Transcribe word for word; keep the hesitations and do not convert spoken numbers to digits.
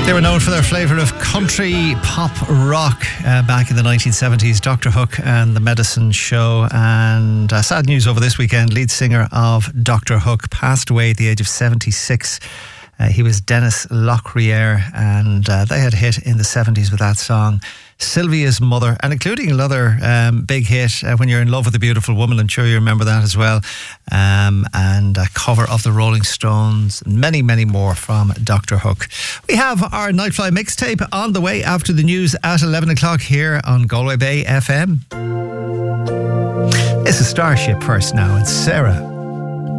They were known for their flavour of country pop rock uh, back in the nineteen seventies. Doctor Hook and the Medicine Show. And uh, sad news over this weekend. Lead singer of Doctor Hook passed away at the age of seventy-six. Uh, he was Dennis Lockrier, and uh, they had a hit in the seventies with that song, Sylvia's Mother, and including another um, big hit, uh, When You're in Love with a Beautiful Woman. I'm sure you remember that as well. Um, and a cover of the Rolling Stones, many, many more from Doctor Hook. We have our Nightfly mixtape on the way after the news at eleven o'clock here on Galway Bay F M. It's a Starship first now, and Sarah.